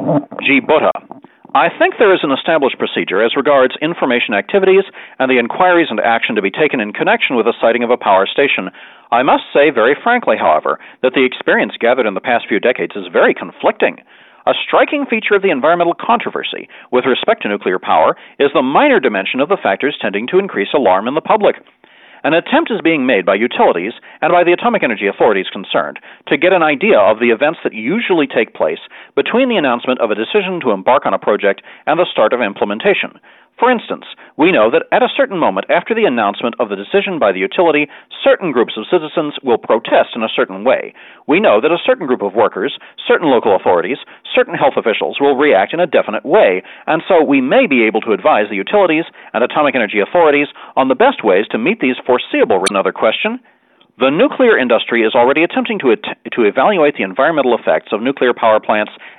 G. Botta. I think there is an established procedure as regards information activities and the inquiries and action to be taken in connection with the siting of a power station. I must say very frankly, however, that the experience gathered in the past few decades is very conflicting. A striking feature of the environmental controversy with respect to nuclear power is the minor dimension of the factors tending to increase alarm in the public. An attempt is being made by utilities and by the atomic energy authorities concerned to get an idea of the events that usually take place between the announcement of a decision to embark on a project and the start of implementation. For instance, we know that at a certain moment after the announcement of the decision by the utility, certain groups of citizens will protest in a certain way. We know that a certain group of workers, certain local authorities, certain health officials will react in a definite way, and so we may be able to advise the utilities and atomic energy authorities on the best ways to meet these foreseeable risks. Another question. The nuclear industry is already attempting to evaluate the environmental effects of nuclear power plants